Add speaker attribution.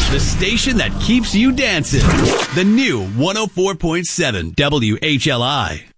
Speaker 1: The station that keeps you dancing. The new 104.7 WHLI.